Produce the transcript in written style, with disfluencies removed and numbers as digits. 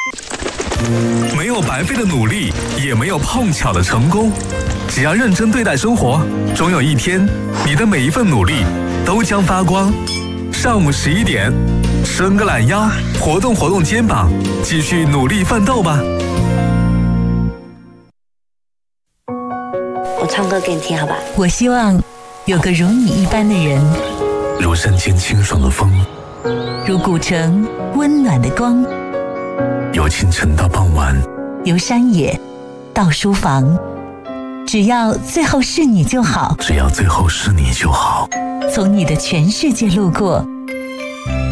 没有白费的努力，也没有碰巧的成功。只要认真对待生活，终有一天，你的每一份努力都将发光。上午11点，伸个懒腰，活动活动肩膀，继续努力奋斗吧。 我唱歌给你听，好吧？ 我希望有个如你一般的人， 如山间清爽的风， 如古城温暖的光， 由清晨到傍晚， 由山野到书房，只要最后是你就好。 只要最后是你就好。 从你的全世界路过，